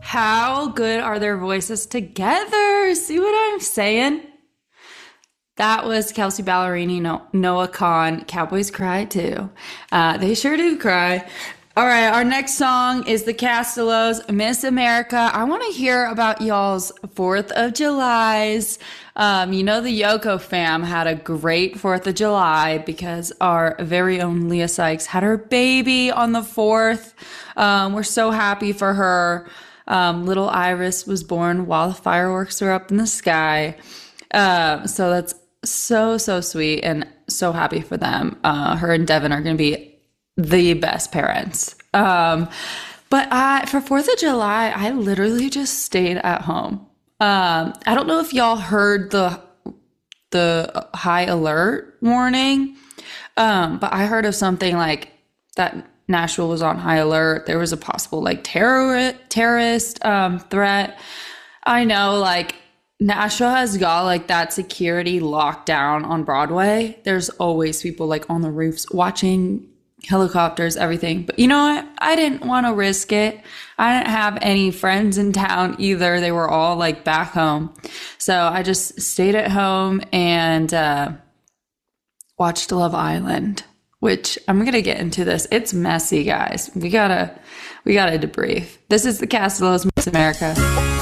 How good are their voices together? See what I'm saying? That was Kelsey Ballerini, Noah Kahn. Cowboys cry too. They sure do cry. All right, our next song is the Castellos, Miss America. I want to hear about y'all's 4th of Julys. The Yoko fam had a great 4th of July because our very own Leah Sykes had her baby on the 4th. We're so happy for her. Little Iris was born while the fireworks were up in the sky. So that's so sweet and so happy for them. Her and Devin are going to be the best parents. But for 4th of July, I literally just stayed at home. I don't know if y'all heard the high alert warning, but I heard of something like that Nashville was on high alert. There was a possible like terrorist threat. I know like Nashville has got like that security lockdown on Broadway. There's always people like on the roofs watching helicopters, everything. But you know what? I didn't want to risk it. I didn't have any friends in town either. They were all like back home. So I just stayed at home and watched Love Island, which I'm going to get into this. It's messy, guys. We gotta debrief. This is the Castellos Miss America.